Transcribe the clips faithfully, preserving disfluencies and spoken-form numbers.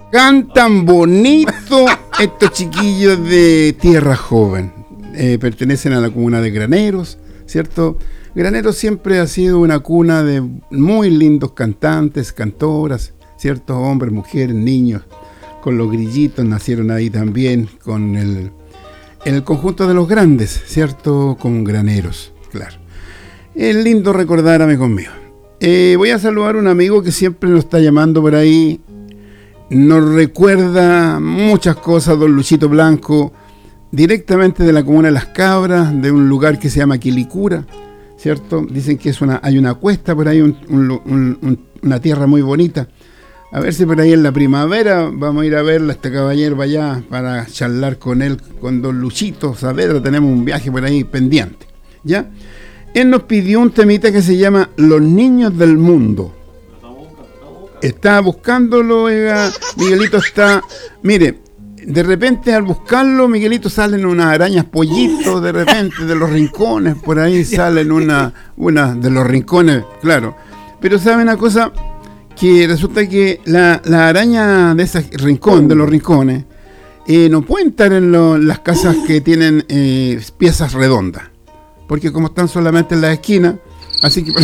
Cantan bonito estos chiquillos de Tierra Joven. Eh, pertenecen a la comuna de Graneros, ¿cierto? Graneros siempre ha sido una cuna de muy lindos cantantes, cantoras, ¿cierto? Hombres, mujeres, niños. Con los grillitos nacieron ahí también, con el, el conjunto de los grandes, ¿cierto? Con Graneros, claro. Es lindo recordar, amigos míos. Eh, voy a saludar a un amigo que siempre nos está llamando por ahí. Nos recuerda muchas cosas, don Luchito Blanco, directamente de la comuna de Las Cabras, de un lugar que se llama Quilicura, ¿cierto? Dicen que es una, hay una cuesta por ahí, un, un, un, una tierra muy bonita. A ver si por ahí en la primavera vamos a ir a verla, este caballero allá, para charlar con él, con don Luchito Saavedra. Tenemos un viaje por ahí pendiente, ¿ya? Él nos pidió un temita que se llama Los Niños del Mundo. Está buscándolo, oiga, Miguelito está... Mire, de repente al buscarlo, Miguelito, salen unas arañas pollitos, de repente, de los rincones, por ahí salen una, una de los rincones, claro. Pero ¿sabe una cosa? Que resulta que la, la araña de ese rincón, de los rincones, eh, no pueden estar en lo, las casas que tienen eh, piezas redondas. Porque como están solamente en las esquinas, así que...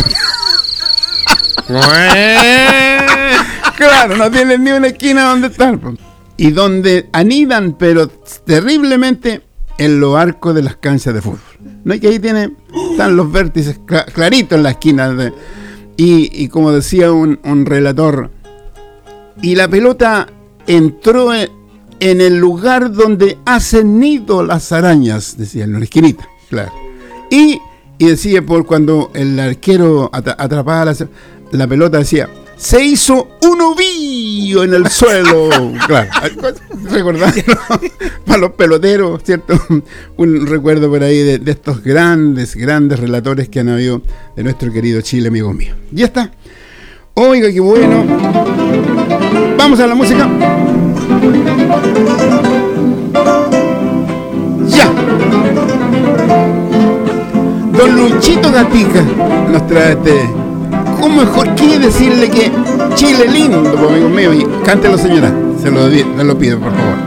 Claro, no tienen ni una esquina donde estar. Y donde anidan, pero terriblemente, en los arcos de las canchas de fútbol. No es que ahí tiene, están los vértices cl- claritos en la esquina. De, y, y como decía un, un relator, y la pelota entró en, en el lugar donde hacen nido las arañas, decía, en la esquinita, claro. Y, y decía, por cuando el arquero at- atrapaba la, la pelota, decía, se hizo un ovillo en el suelo. Claro, recordar, ¿no? Para los peloteros, ¿cierto? Un recuerdo por ahí de, de estos grandes, grandes relatores que han habido de nuestro querido Chile, amigo mío. Ya está. Oiga, qué bueno. Vamos a la música. Ya. Don Luchito Gatica nos trae este... ¿Cómo mejor quiere decirle que Chile lindo, amigo mío? Y cántelo, señora. Se lo, se lo pido, por favor.